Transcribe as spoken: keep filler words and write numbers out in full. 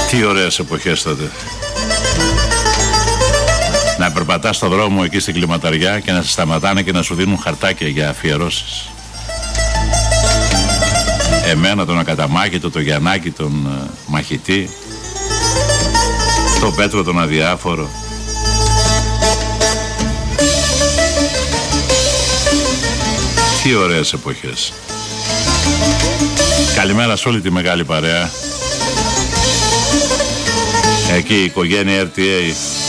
Τι ωραίες εποχές τότε. Να περπατάς στο δρόμο εκεί στην Κλιματαριά και να σε σταματάνε και να σου δίνουν χαρτάκια για αφιερώσεις. Εμένα τον Ακαταμάκητο, τον Γιαννάκη, τον uh, Μαχητή, τον Πέτρο τον Αδιάφορο. Τι ωραίες εποχές. Καλημέρα σε όλη τη μεγάλη παρέα. Εκεί η οικογένεια αρ τι έι.